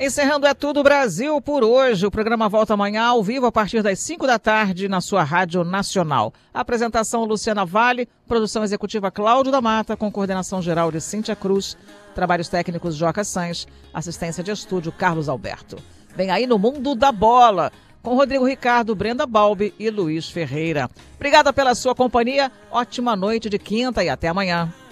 Encerrando É Tudo Brasil por hoje. O programa volta amanhã ao vivo a partir das 5 da tarde na sua Rádio Nacional. Apresentação Luciana Vale, produção executiva Cláudio da Mata, com coordenação geral de Cíntia Cruz, trabalhos técnicos Joca Sanz, assistência de estúdio Carlos Alberto. Vem aí no Mundo da Bola, com Rodrigo Ricardo, Brenda Balbi e Luiz Ferreira. Obrigada pela sua companhia, ótima noite de quinta e até amanhã.